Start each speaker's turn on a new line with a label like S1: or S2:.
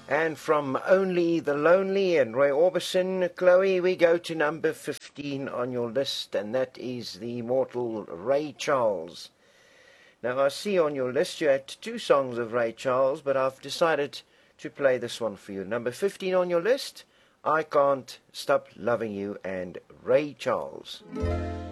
S1: And from Only the Lonely and Roy Orbison, Chloe, we go to number 15 on your list, and that is the immortal Ray Charles. Now, I see on your list you had two songs of Ray Charles, but I've decided to play this one for you. Number 15 on your list, I Can't Stop Loving You, and Ray Charles.